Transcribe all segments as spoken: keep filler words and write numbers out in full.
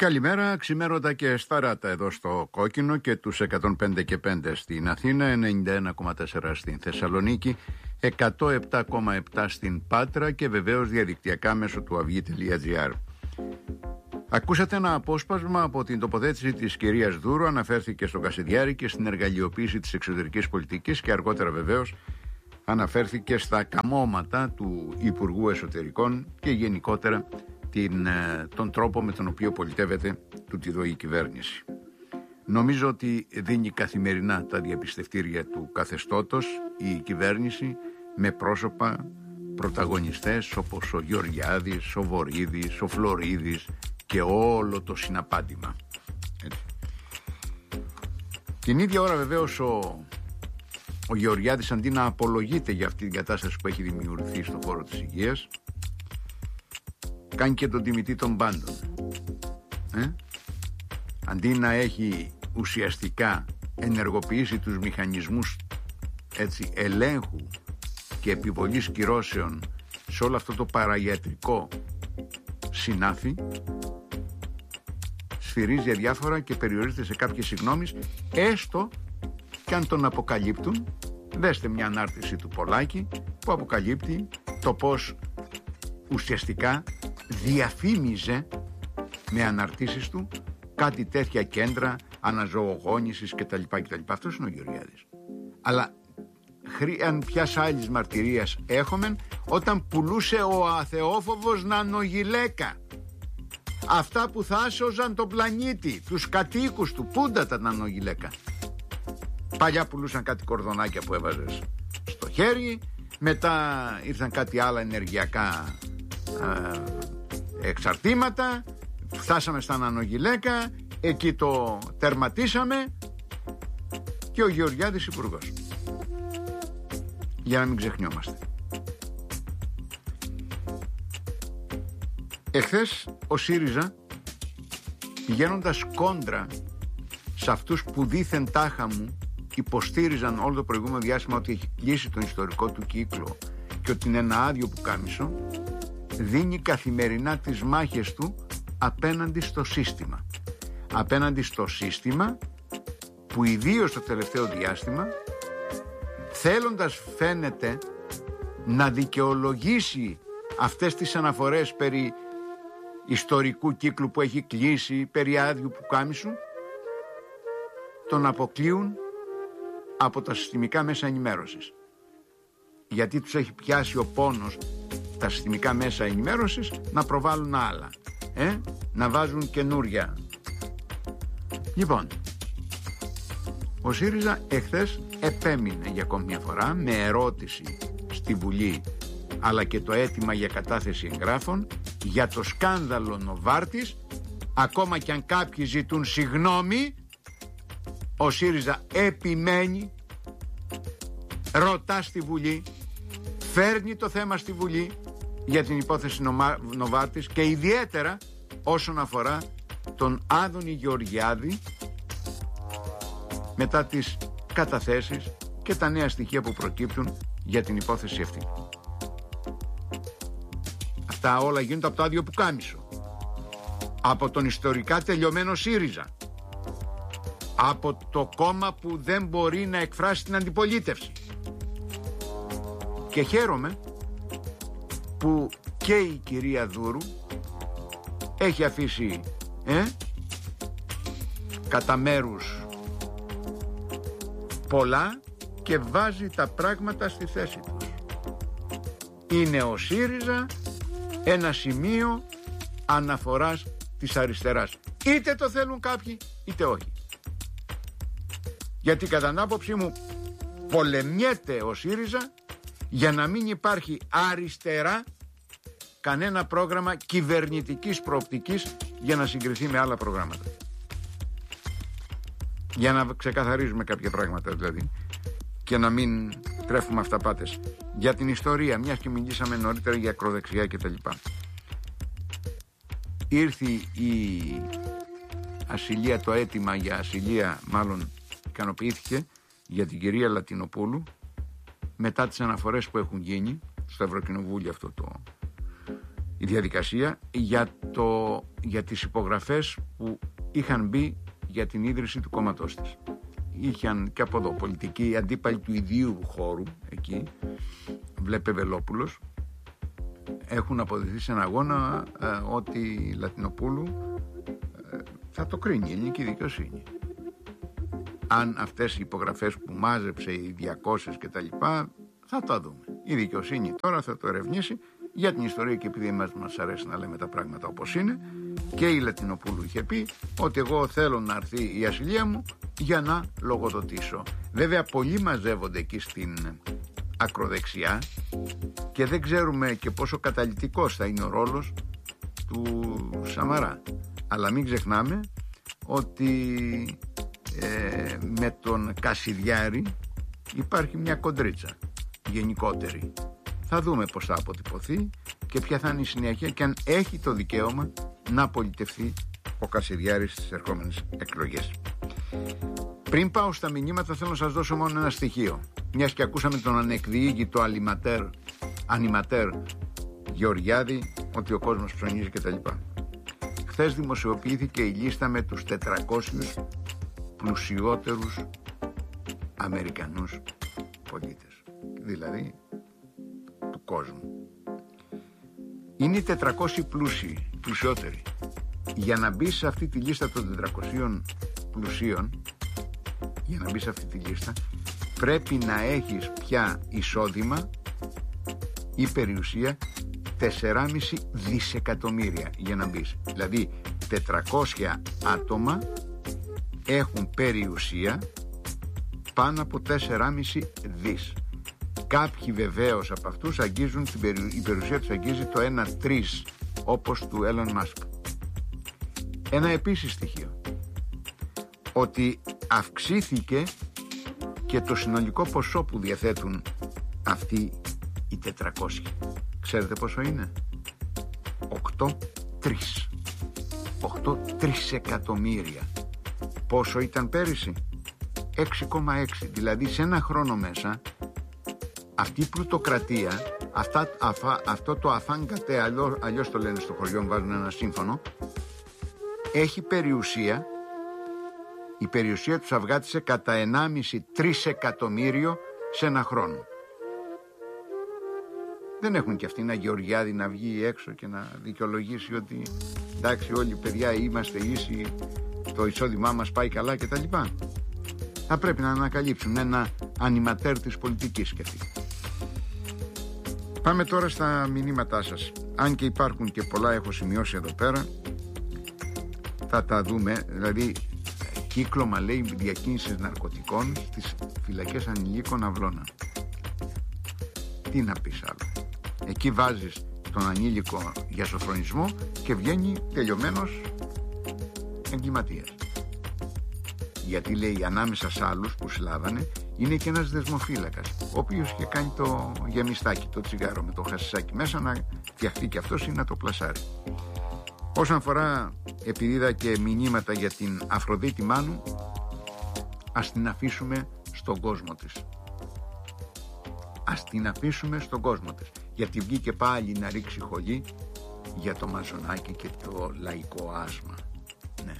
Καλημέρα, ξημέρωτα και σταράτα εδώ στο Κόκκινο και τους εκατόν πέντε και πέντε στην Αθήνα, ενενήντα ένα κόμμα τέσσερα στην Θεσσαλονίκη, εκατόν επτά κόμμα επτά στην Πάτρα και βεβαίως διαδικτυακά μέσω του αυγή τελεία τζι άρ. Ακούσατε ένα απόσπασμα από την τοποθέτηση της κυρίας Δούρου, αναφέρθηκε στο Κασιδιάρη και στην εργαλειοποίηση της εξωτερικής πολιτικής και αργότερα βεβαίως αναφέρθηκε στα καμώματα του Υπουργού Εσωτερικών και γενικότερα την, τον τρόπο με τον οποίο πολιτεύεται τούτη εδώ η κυβέρνηση. Νομίζω ότι δίνει καθημερινά τα διαπιστευτήρια του καθεστώτος η κυβέρνηση με πρόσωπα πρωταγωνιστές όπως ο Γεωργιάδης, ο Βορίδης, ο Φλωρίδης και όλο το συναπάντημα. Έτσι. Την ίδια ώρα βεβαίως ο, ο Γεωργιάδης, αντί να απολογείται για αυτή την κατάσταση που έχει δημιουργηθεί στον χώρο της υγείας, κάνει και τον τιμητή των πάντων. Ε? Αντί να έχει ουσιαστικά ενεργοποιήσει τους μηχανισμούς έτσι, ελέγχου και επιβολής κυρώσεων σε όλο αυτό το παραϊατρικό συνάφι, σφυρίζει αδιάφορα και περιορίζεται σε κάποιες συγγνώμεις, έστω και αν τον αποκαλύπτουν. Δέστε μια ανάρτηση του Πολάκη που αποκαλύπτει το πως ουσιαστικά διαφήμιζε με αναρτήσεις του κάτι τέτοια κέντρα αναζωογόνησης κτλ. κτλ. Αυτός είναι ο Γεωργιάδης. Αλλά αν ποιας άλλης μαρτυρίας έχουμε, όταν πουλούσε ο αθεόφοβος νανογυλαίκα, αυτά που θα άσωζαν τον πλανήτη, τους κατοίκους του, πούντα τα νανογυλαίκα. Παλιά πουλούσαν κάτι κορδονάκια που έβαζες στο χέρι, μετά ήρθαν κάτι άλλα ενεργειακά α, εξαρτήματα, φτάσαμε στα νανογυλαίκα, εκεί το τερματίσαμε και ο Γεωργιάδης υπουργός. Για να μην ξεχνιόμαστε. Εχθές ο ΣΥΡΙΖΑ, πηγαίνοντας κόντρα σε αυτούς που δήθεν τάχα μου υποστήριζαν όλο το προηγούμενο διάστημα ότι έχει κλείσει τον ιστορικό του κύκλο και ότι είναι ένα άδειο πουκάμισο, δίνει καθημερινά τις μάχες του απέναντι στο σύστημα. Απέναντι στο σύστημα που ιδίως το τελευταίο διάστημα, θέλοντας φαίνεται να δικαιολογήσει αυτές τις αναφορές περί ιστορικού κύκλου που έχει κλείσει, περί άδειου πουκάμισου, τον αποκλείουν από τα συστημικά μέσα ενημέρωσης. Γιατί τους έχει πιάσει ο πόνος τα συστημικά μέσα ενημέρωσης να προβάλλουν άλλα, ε? να βάζουν καινούρια. Λοιπόν, ο ΣΥΡΙΖΑ εχθές επέμεινε για ακόμη μια φορά με ερώτηση στη Βουλή, αλλά και το αίτημα για κατάθεση εγγράφων για το σκάνδαλο Νοβάρτης. Ακόμα και αν κάποιοι ζητούν συγγνώμη, ο ΣΥΡΙΖΑ επιμένει, ρωτά στη Βουλή, φέρνει το θέμα στη Βουλή για την υπόθεση Νοβάρτης και ιδιαίτερα όσον αφορά τον Άδωνη Γεωργιάδη μετά τις καταθέσεις και τα νέα στοιχεία που προκύπτουν για την υπόθεση αυτή. Αυτά όλα γίνονται από το άδειο πουκάμισο, από τον ιστορικά τελειωμένο ΣΥΡΙΖΑ, από το κόμμα που δεν μπορεί να εκφράσει την αντιπολίτευση. Και χαίρομαι που και η κυρία Δούρου έχει αφήσει ε, κατά μέρους πολλά και βάζει τα πράγματα στη θέση τους. Είναι ο ΣΥΡΙΖΑ ένα σημείο αναφοράς της αριστεράς. Είτε το θέλουν κάποιοι είτε όχι. Γιατί κατά την άποψή μου πολεμιέται ο ΣΥΡΙΖΑ για να μην υπάρχει αριστερά κανένα πρόγραμμα κυβερνητικής προοπτικής για να συγκριθεί με άλλα προγράμματα. Για να ξεκαθαρίζουμε κάποια πράγματα δηλαδή και να μην τρέφουμε αυταπάτες. Για την ιστορία, μιας και μιλήσαμε νωρίτερα για ακροδεξιά κτλ. Ήρθε η ασυλία, το αίτημα για ασυλία μάλλον ικανοποιήθηκε για την κυρία Λατινοπούλου μετά τις αναφορές που έχουν γίνει στο Ευρωκοινοβούλιο αυτό το η διαδικασία για, το, για τις υπογραφές που είχαν μπει για την ίδρυση του κόμματός της. Είχαν και από εδώ πολιτικοί αντίπαλοι του ιδίου χώρου εκεί, βλέπε Βελόπουλος, έχουν αποδειχθεί σε ένα αγώνα ε, ότι η Λατινοπούλου ε, θα το κρίνει η ελληνική δικαιοσύνη. Αν αυτές οι υπογραφές που μάζεψε οι διακόσιες και τα λοιπά, θα το δούμε. Η δικαιοσύνη τώρα θα το ερευνήσει για την ιστορία, και επειδή εμάς μας αρέσει να λέμε τα πράγματα όπως είναι, και η Λατινοπούλου είχε πει ότι εγώ θέλω να έρθει η ασυλία μου για να λογοδοτήσω. Βέβαια πολλοί μαζεύονται εκεί στην ακροδεξιά και δεν ξέρουμε και πόσο καταλυτικός θα είναι ο ρόλος του Σαμαρά. Αλλά μην ξεχνάμε ότι ε, με τον Κασιδιάρη υπάρχει μια κοντρίτσα γενικότερη. Θα δούμε πώς θα αποτυπωθεί και ποια θα είναι η συνέχεια και αν έχει το δικαίωμα να πολιτευθεί ο Κασιδιάρης στις ερχόμενες εκλογές. Πριν πάω στα μηνύματα, θέλω να σας δώσω μόνο ένα στοιχείο. Μιας και ακούσαμε τον ανεκδιήγητο αλιματέρ, ανιματέρ Γεωργιάδη, ότι ο κόσμος ψωνίζει κτλ. Χθες δημοσιοποιήθηκε η λίστα με τους τετρακόσιους πλουσιότερους Αμερικανούς πολίτες, δηλαδή του κόσμου. Είναι οι τετρακόσιοι πλούσιοι, πλουσιότεροι. Για να μπει σε αυτή τη λίστα των τετρακοσίων πλουσίων, για να μπει σε αυτή τη λίστα, πρέπει να έχεις πια εισόδημα ή περιουσία τέσσερα κόμμα πέντε δισεκατομμύρια για να μπεις. Δηλαδή τετρακόσια άτομα έχουν περιουσία πάνω από τέσσερα κόμμα πέντε δις. Κάποιοι βεβαίως από αυτούς αγγίζουν, την περι... η περιουσία τους αγγίζει το ένα τρεις, όπως του Elon Musk. Ένα επίσης στοιχείο, ότι αυξήθηκε και το συνολικό ποσό που διαθέτουν αυτοί οι τετρακόσιοι. Ξέρετε πόσο είναι? οκτώ τρεις. οκτώ τρισεκατομμύρια. Πόσο ήταν πέρυσι? έξι κόμμα έξι. Δηλαδή σε ένα χρόνο μέσα αυτή η πλουτοκρατία, αυτά, αφα, αυτό το αφάνκατε, αλλιώς, αλλιώς το λένε στο χωριό, βάζουν ένα σύμφωνο, έχει περιουσία. Η περιουσία τους αυγάτισε κατά ενάμιση τρισεκατομμύριο σε ένα χρόνο. Δεν έχουν και αυτοί ένα Γεωργιάδη να βγει έξω και να δικαιολογήσει ότι εντάξει όλοι παιδιά είμαστε ίσοι, το εισόδημά μας πάει καλά κτλ. Θα πρέπει να ανακαλύψουν ένα ανιματέρ της πολιτικής και αυτοί. Πάμε τώρα στα μηνύματά σας. Αν και υπάρχουν και πολλά, έχω σημειώσει εδώ πέρα, θα τα δούμε. Δηλαδή κύκλωμα, λέει, διακίνησης ναρκωτικών στις φυλακές ανηλίκων Αυλώνα. Τι να πεις άλλο? Εκεί βάζεις τον ανήλικο για σοφρονισμό και βγαίνει τελειωμένος εγκληματίας. Γιατί, λέει, ανάμεσα σε άλλους που συλλάβανε είναι και ένας δεσμοφύλακας, ο οποίος είχε κάνει το γεμιστάκι, το τσιγάρο με το χασισάκι μέσα, να φτιαχτεί και αυτός ή να το πλασάρει. Όσον αφορά, επειδή είδα και μηνύματα για την Αφροδίτη Μάνου, ας την αφήσουμε στον κόσμο της. Ας την αφήσουμε στον κόσμο της. Γιατί βγήκε πάλι να ρίξει χολή για το μαζονάκι και το λαϊκό άσμα. Ναι.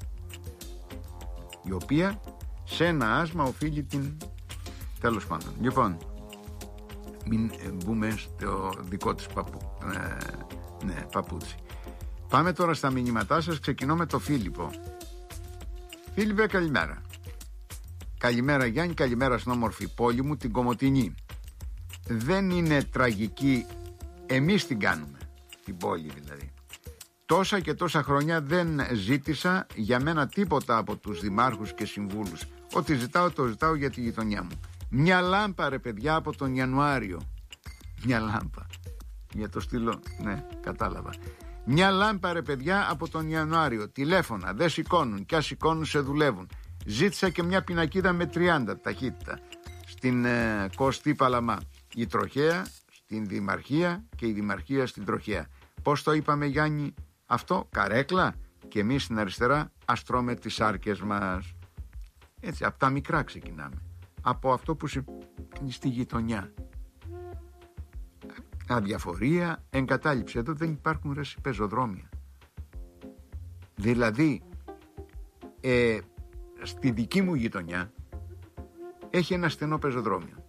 Η οποία σε ένα άσμα οφείλει την... Τέλος πάντων. Λοιπόν, μην μπούμε στο δικό της παππού. Ε, ναι, παπούτσι. Πάμε τώρα στα μηνύματά σας. Ξεκινώ με το Φίλιππο. Φίλιππε, καλημέρα. Καλημέρα Γιάννη, καλημέρα στην όμορφη πόλη μου, την Κομοτηνή. Δεν είναι τραγική, εμείς την κάνουμε, την πόλη δηλαδή. Τόσα και τόσα χρόνια δεν ζήτησα για μένα τίποτα από τους δημάρχους και συμβούλους. Ό,τι ζητάω το ζητάω για τη γειτονιά μου. Μια λάμπα ρε παιδιά από τον Ιανουάριο. Μια λάμπα. Για το στυλό, ναι, κατάλαβα. Μια λάμπα ρε παιδιά από τον Ιανουάριο. Τηλέφωνα, δεν σηκώνουν, κι ας σηκώνουν σε δουλεύουν. Ζήτησα και μια πινακίδα με τριάντα ταχύτητα στην ε, Κωστή Παλαμά. Η Τροχέα στην Δημαρχία και η Δημαρχία στην Τροχέα. Πώς το είπαμε Γιάννη αυτό? Καρέκλα. Και εμείς στην αριστερά ας τρώμε τις άρκες μας. Έτσι, από τα μικρά ξεκινάμε. Από αυτό που συμβαίνει στη γειτονιά. αδιαφορία, εγκατάλειψη. Εδώ δεν υπάρχουν ρε πεζοδρόμια. Δηλαδή ε, στη δική μου γειτονιά έχει ένα στενό πεζοδρόμιο.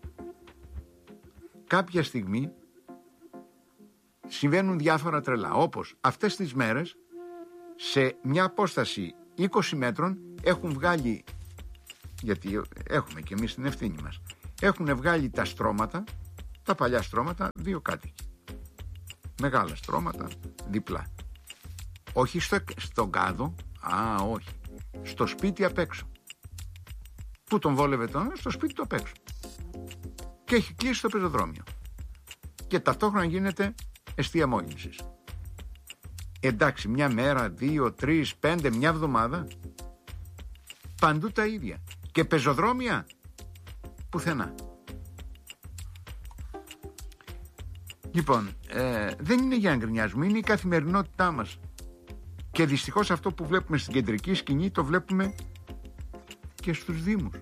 Κάποια στιγμή συμβαίνουν διάφορα τρελά, όπως αυτές τις μέρες σε μια απόσταση είκοσι μέτρων έχουν βγάλει, γιατί έχουμε και εμείς την ευθύνη μας, έχουν βγάλει τα στρώματα, τα παλιά στρώματα, δύο κάτοικοι. Μεγάλα στρώματα, διπλά. Όχι στο, στον κάδο, α όχι, στο σπίτι απ' έξω. Πού τον βόλευε τον, στο σπίτι του απ' έξω. Και έχει κλείσει το πεζοδρόμιο. Και ταυτόχρονα γίνεται εστία μόλυνσης. Εντάξει, μια μέρα, δύο, τρεις, πέντε, μια εβδομάδα, παντού τα ίδια. Και πεζοδρόμια, πουθενά. Λοιπόν, ε, δεν είναι για να γκρινιάζουμε, είναι η καθημερινότητά μας. Και δυστυχώς αυτό που βλέπουμε στην κεντρική σκηνή το βλέπουμε και στους δήμους.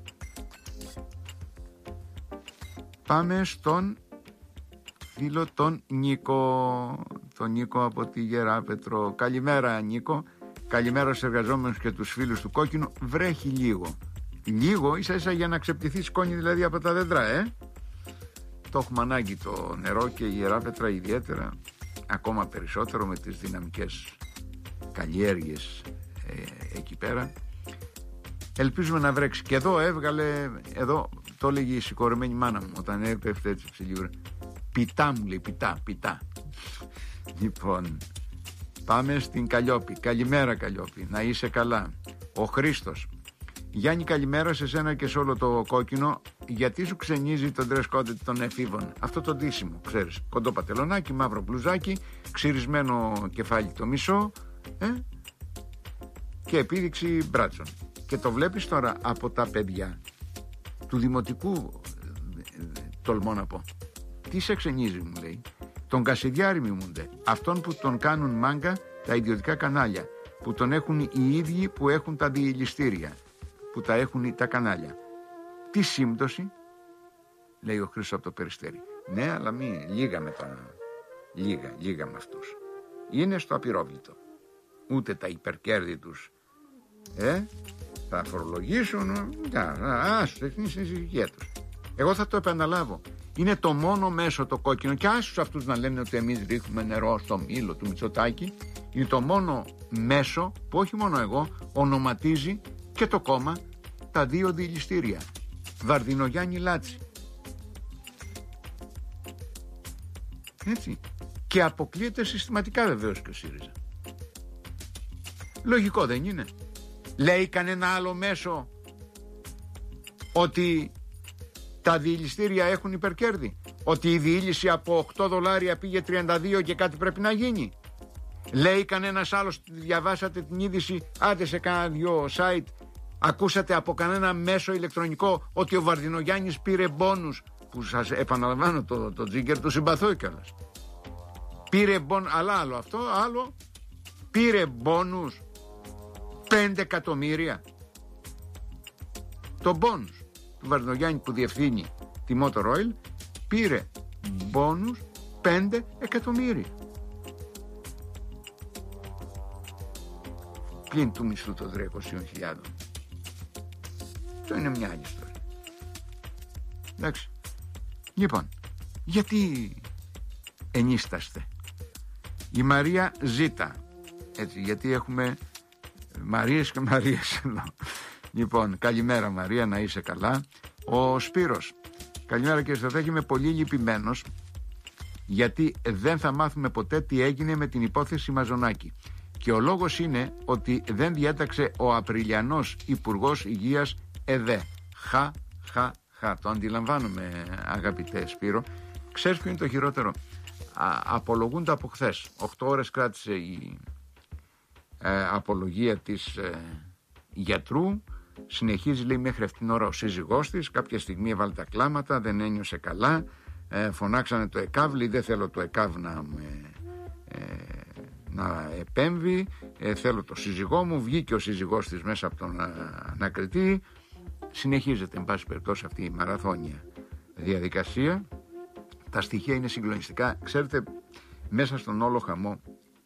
Πάμε στον φίλο τον Νίκο, τον Νίκο από τη Γεράπετρο. Καλημέρα Νίκο, καλημέρα στους εργαζόμενους και τους φίλους του Κόκκινου. Βρέχει λίγο, λίγο ίσα ίσα για να ξεπτυθεί σκόνη δηλαδή από τα δέντρα, ε. Το έχουμε ανάγκη το νερό και η Γεράπετρα ιδιαίτερα, ακόμα περισσότερο με τις δυναμικές καλλιέργειες ε, εκεί πέρα. Ελπίζουμε να βρέξει. Και εδώ έβγαλε, εδώ το έλεγε η συγχωρεμένη μάνα μου όταν έπεφτε έτσι ψηλή. Πιτά μου λέει, πιτά, πιτά. Λοιπόν, πάμε στην Καλλιόπη. Καλημέρα Καλλιόπη, να είσαι καλά. Ο Χρήστος. Γιάννη, καλημέρα σε σένα και σε όλο το Κόκκινο. Γιατί σου ξενίζει το dress code των εφήβων? Αυτό το ντύσιμο, ξέρεις. Κοντό πατελονάκι, μαύρο μπλουζάκι, ξυρισμένο κεφάλι το μισό, ε? Και επίδειξη μπράτσων. Και το βλέπεις τώρα από τα παιδιά του δημοτικού, τολμώ να πω. Τι σε ξενίζει, μου λέει? Τον Κασιδιάρη μιμούνται. Αυτόν που τον κάνουν μάγκα τα ιδιωτικά κανάλια, που τον έχουν οι ίδιοι που έχουν τα διελιστήρια, που τα έχουν τα κανάλια. Τι σύμπτωση, λέει ο Χρήστος από το Περιστέρι. Ναι, αλλά μη λίγα με τον, λίγα, λίγα με αυτούς. Είναι στο απειρόβλητο. Ούτε τα υπερκέρδη τους ε, θα φορολογήσουν. Άσου, είναι στην συζυγία τους. Εγώ θα το επαναλάβω. Είναι το μόνο μέσο το Κόκκινο, και άσους αυτούς να λένε ότι εμείς ρίχνουμε νερό στο μήλο του Μητσοτάκη. Είναι το μόνο μέσο που όχι μόνο εγώ ονοματίζει και το κόμμα τα δύο διελιστήρια. Βαρδινογιάννη Λάτσι. Έτσι. Και αποκλείεται συστηματικά βεβαίως και ο ΣΥΡΙΖΑ. Λογικό δεν είναι? Λέει κανένα άλλο μέσο ότι τα διελιστήρια έχουν υπερκέρδη? Ότι η διήλυση από οκτώ δολάρια πήγε τριάντα δύο και κάτι πρέπει να γίνει? Λέει κανένας άλλος, διαβάσατε την είδηση, άντε σε κάνα δυο site, ακούσατε από κανένα μέσο ηλεκτρονικό ότι ο Βαρδινογιάννης πήρε μπόνους, που σας επαναλαμβάνω το, το τζίγκερ του συμπαθώ κιόλας. Πήρε μπόνους, αλλά άλλο αυτό, άλλο, πήρε μπόνους πέντε εκατομμύρια. Το μπόνους του Βαρδινογιάννη που διευθύνει τη Motor Oil πήρε μπόνους πέντε εκατομμύρια. Πλην του μισθού των τριακοσίων χιλιάδων. Αυτό είναι μια άλλη ιστορία. Εντάξει. Λοιπόν, γιατί ενίσταστε? Η Μαρία ζήτα. Έτσι, γιατί έχουμε Μαρίες και Μαρίες εδώ. Λοιπόν, καλημέρα Μαρία, να είσαι καλά. Ο Σπύρος. Καλημέρα κύριε Σταθάκη, είμαι πολύ λυπημένος γιατί δεν θα μάθουμε ποτέ τι έγινε με την υπόθεση Μαζονάκη. Και ο λόγος είναι ότι δεν διέταξε ο Απριλιανός Υπουργός Υγείας ΕΔΕ. Χα, χα, χα. Το αντιλαμβάνομαι αγαπητέ Σπύρο. Ξέρεις ποιο είναι το χειρότερο? Α, απολογούνται από χθες. Οχτώ ώρες κράτησε η ε, απολογία της ε, γιατρού. Συνεχίζει, λέει, μέχρι αυτήν την ώρα ο σύζυγός της. Κάποια στιγμή έβαλε τα κλάματα, δεν ένιωσε καλά. Ε, φωνάξανε το ΕΚΑΒ, λέει, δεν θέλω το ΕΚΑΒ να με... Ε, να επέμβει, ε, θέλω το σύζυγό μου. Βγήκε ο σύζυγός της μέσα από τον ανακριτή. Συνεχίζεται εν πάση περιπτώσει αυτή η μαραθώνια διαδικασία Τα στοιχεία είναι συγκλονιστικά. Ξέρετε, μέσα στον όλο χαμό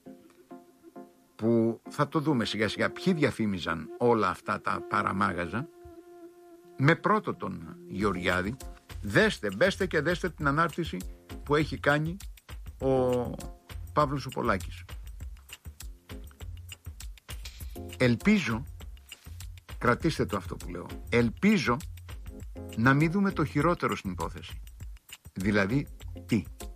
που θα το δούμε σιγά σιγά ποιοι διαφήμιζαν όλα αυτά τα παραμάγαζα, με πρώτο τον Γεωργιάδη. Δέστε, μπέστε και δέστε την ανάρτηση που έχει κάνει ο Παύλος ο Πολάκης. Ελπίζω, κρατήστε το αυτό που λέω, ελπίζω να μην δούμε το χειρότερο στην υπόθεση. Δηλαδή τι?